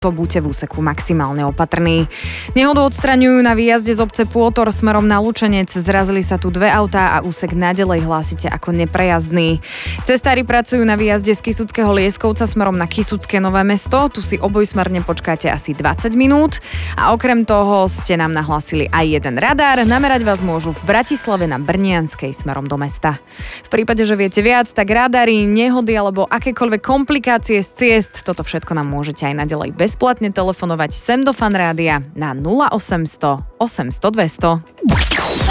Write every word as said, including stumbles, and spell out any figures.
to buďte v úseku maximálne opatrní. Nehodu odstraňujú na výjazde z obce Pôtor smerom na Lučenec. Zrazili sa tu dve autá a úsek naďalej hlásite ako neprejazdný. Cestári pracujú na výjazde z Kysuckého Lieskovca smerom na Kysucké Nové Mesto. Tu si obojsmerne počkáte asi dvadsať minút. A okrem toho ste nám nahlásili aj jeden radár. Namerať vás môžu v Bratislave na Brnianskej smerom do mesta. V prípade, že viete viac, tak radary, nehody alebo akékoľvek komplikácie z ciest, toto všetko nám môžete aj naďalej bez bezplatne telefonovať sem do Fan Rádia na nula osemsto osemsto dvesto.